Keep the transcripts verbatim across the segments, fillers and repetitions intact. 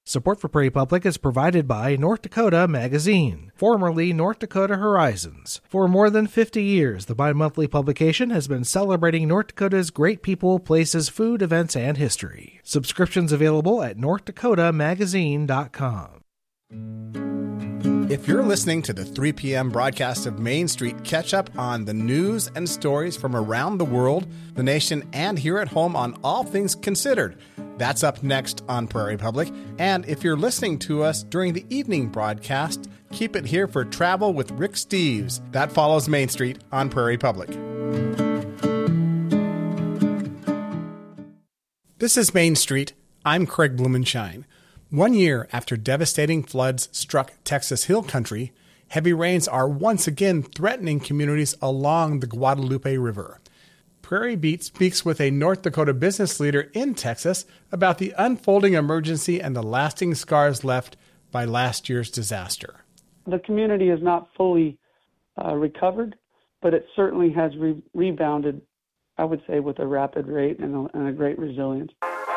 Support for Prairie Public is provided by North Dakota Magazine, formerly North Dakota Horizons. For more than fifty years, the bi-monthly publication has been celebrating North Dakota's great people, places, food, events, and history. Subscriptions available at north dakota magazine dot com. If you're listening to the three p.m. broadcast of Main Street, catch up on the news and stories from around the world, the nation, and here at home on All Things Considered. That's up next on Prairie Public. And if you're listening to us during the evening broadcast, keep it here for Travel with Rick Steves. That follows Main Street on Prairie Public. This is Main Street. I'm Craig Blumenshine. One year after devastating floods struck Texas Hill Country, heavy rains are once again threatening communities along the Guadalupe River. Prairie Beat speaks with a North Dakota business leader in Texas about the unfolding emergency and the lasting scars left by last year's disaster. The community is not fully uh, recovered, but it certainly has re- rebounded, I would say, with a rapid rate and a, and a great resilience.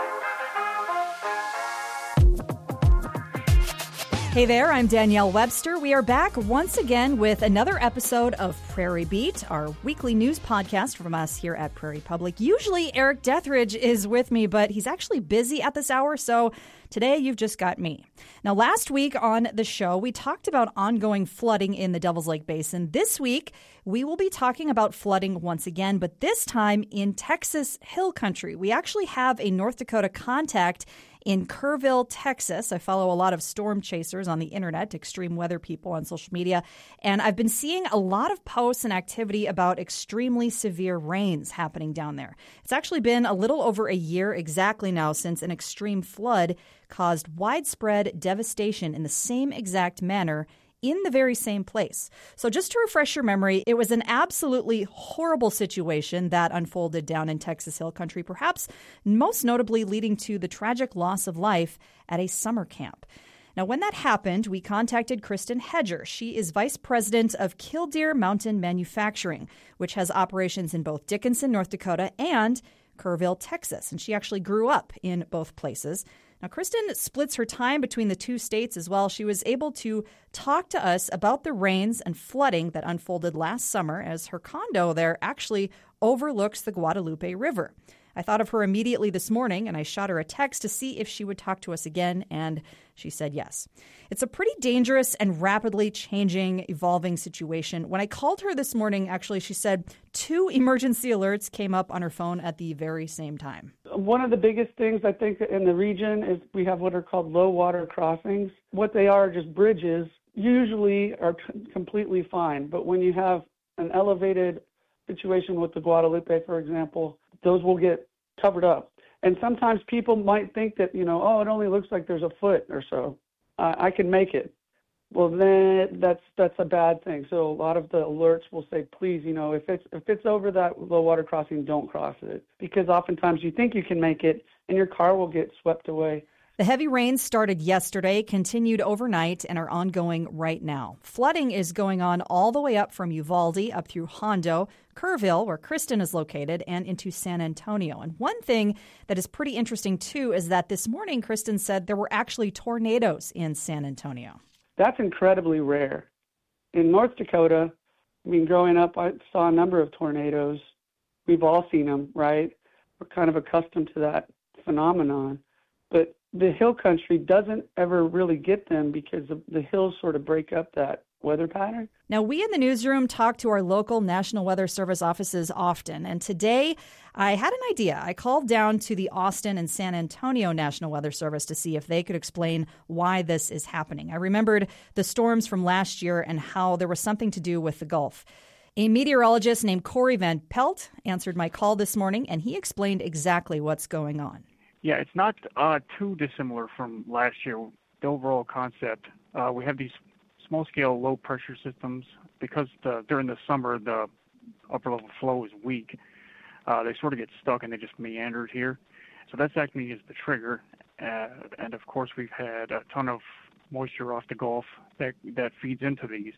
Hey there, I'm Danielle Webster. We are back once again with another episode of Prairie Beat, our weekly news podcast from us here at Prairie Public. Usually Eric Dethridge is with me, but he's actually busy at this hour, so today you've just got me. Now, last week on the show, we talked about ongoing flooding in the Devil's Lake Basin. This week, we will be talking about flooding once again, but this time in Texas Hill Country. We actually have a North Dakota contact in Kerrville, Texas. I follow a lot of storm chasers on the internet, extreme weather people on social media, and I've been seeing a lot of posts and activity about extremely severe rains happening down there. It's actually been a little over a year exactly now since an extreme flood caused widespread devastation in the same exact manner in the very same place. So just to refresh your memory, it was an absolutely horrible situation that unfolded down in Texas Hill Country, perhaps most notably leading to the tragic loss of life at a summer camp. Now, when that happened, we contacted Kristen Hedger. She is vice president of Killdeer Mountain Manufacturing, which has operations in both Dickinson, North Dakota, and Kerrville, Texas. And she actually grew up in both places. Now, Kristen splits her time between the two states as well. She was able to talk to us about the rains and flooding that unfolded last summer as her condo there actually overlooks the Guadalupe River. I thought of her immediately this morning, and I shot her a text to see if she would talk to us again, and she said yes. It's a pretty dangerous and rapidly changing, evolving situation. When I called her this morning, actually, she said two emergency alerts came up on her phone at the very same time. One of the biggest things I think in the region is we have what are called low water crossings. What they are, just bridges, usually are c- completely fine. But when you have an elevated situation with the Guadalupe, for example, those will get covered up. And sometimes people might think that, you know, oh, it only looks like there's a foot or so. Uh, I can make it. Well, then that's that's a bad thing. So a lot of the alerts will say, please, you know, if it's if it's over that low water crossing, don't cross it. Because oftentimes you think you can make it and your car will get swept away. The heavy rains started yesterday, continued overnight, and are ongoing right now. Flooding is going on all the way up from Uvalde, up through Hondo, Kerrville, where Kristen is located, and into San Antonio. And one thing that is pretty interesting, too, is that this morning, Kristen said there were actually tornadoes in San Antonio. That's incredibly rare. In North Dakota, I mean, growing up, I saw a number of tornadoes. We've all seen them, right? We're kind of accustomed to that phenomenon. But the hill country doesn't ever really get them because of the hills sort of break up that weather pattern. Now, we in the newsroom talk to our local National Weather Service offices often, and today I had an idea. I called down to the Austin and San Antonio National Weather Service to see if they could explain why this is happening. I remembered the storms from last year and how there was something to do with the Gulf. A meteorologist named Corey Van Pelt answered my call this morning, and he explained exactly what's going on. Yeah, it's not uh, too dissimilar from last year. The overall concept, uh, we have these small-scale low-pressure systems. Because the, during the summer the upper-level flow is weak, uh, they sort of get stuck and they just meander here. So that's acting as the trigger. Uh, and, of course, we've had a ton of moisture off the Gulf that, that feeds into these.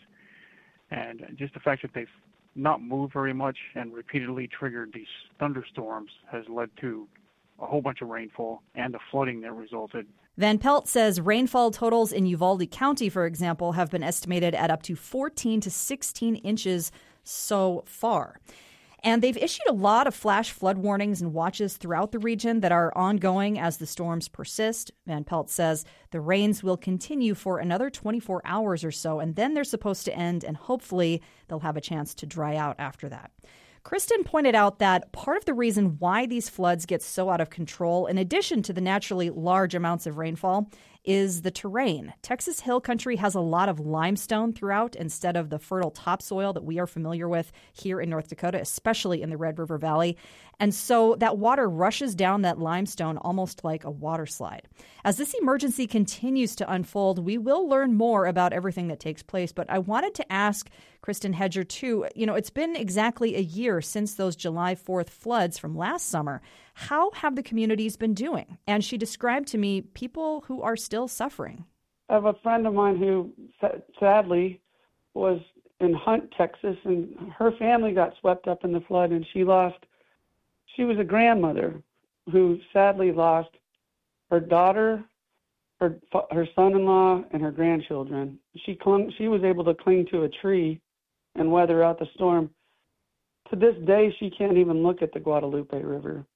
And just the fact that they've not moved very much and repeatedly triggered these thunderstorms has led to a whole bunch of rainfall and the flooding that resulted. Van Pelt says rainfall totals in Uvalde County, for example, have been estimated at up to fourteen to sixteen inches so far. And they've issued a lot of flash flood warnings and watches throughout the region that are ongoing as the storms persist. Van Pelt says the rains will continue for another twenty-four hours or so, and then they're supposed to end, and hopefully they'll have a chance to dry out after that. Kristen pointed out that part of the reason why these floods get so out of control, in addition to the naturally large amounts of rainfall, is the terrain. Texas Hill Country has a lot of limestone throughout instead of the fertile topsoil that we are familiar with here in North Dakota, especially in the Red River Valley. And so that water rushes down that limestone almost like a water slide. As this emergency continues to unfold, we will learn more about everything that takes place. But I wanted to ask Kristen Hedger, too, you know, it's been exactly a year since those July fourth floods from last summer. How have the communities been doing? And she described to me people who are still suffering. I have a friend of mine who sadly was in Hunt, Texas, and her family got swept up in the flood, and she lost, she was a grandmother who sadly lost her daughter, her her son-in-law, and her grandchildren. She clung, she was able to cling to a tree and weather out the storm. To this day, she can't even look at the Guadalupe River.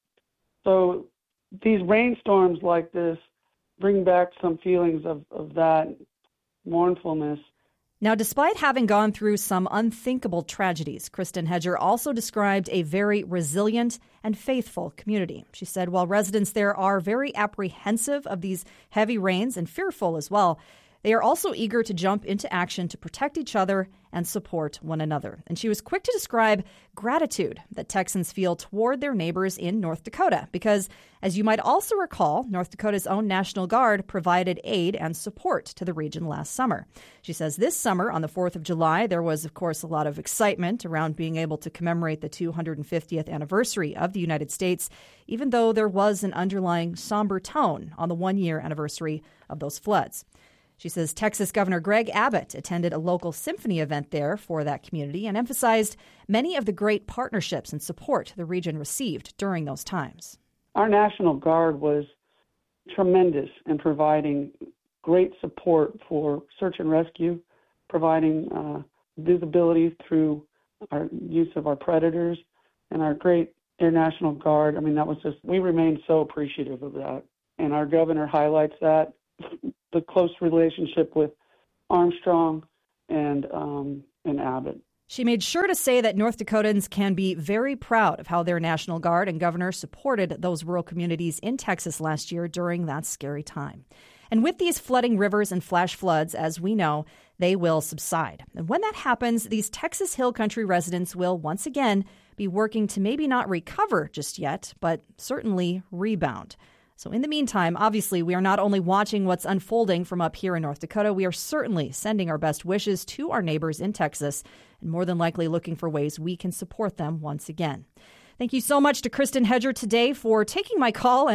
So these rainstorms like this bring back some feelings of, of that mournfulness. Now, despite having gone through some unthinkable tragedies, Kristen Hedger also described a very resilient and faithful community. She said while residents there are very apprehensive of these heavy rains and fearful as well, they are also eager to jump into action to protect each other and support one another. And she was quick to describe gratitude that Texans feel toward their neighbors in North Dakota, because, as you might also recall, North Dakota's own National Guard provided aid and support to the region last summer. She says this summer, on the fourth of July, there was, of course, a lot of excitement around being able to commemorate the two hundred fiftieth anniversary of the United States, even though there was an underlying somber tone on the one-year anniversary of those floods. She says Texas Governor Greg Abbott attended a local symphony event there for that community and emphasized many of the great partnerships and support the region received during those times. Our National Guard was tremendous in providing great support for search and rescue, providing uh, visibility through our use of our predators and our great Air National Guard. I mean, that was just, we remain so appreciative of that. And our governor highlights that. The close relationship with Armstrong and um, and Abbott. She made sure to say that North Dakotans can be very proud of how their National Guard and governor supported those rural communities in Texas last year during that scary time. And with these flooding rivers and flash floods, as we know, they will subside. And when that happens, these Texas Hill Country residents will once again be working to maybe not recover just yet, but certainly rebound. So in the meantime, obviously, we are not only watching what's unfolding from up here in North Dakota, we are certainly sending our best wishes to our neighbors in Texas and more than likely looking for ways we can support them once again. Thank you so much to Kristen Hedger today for taking my call.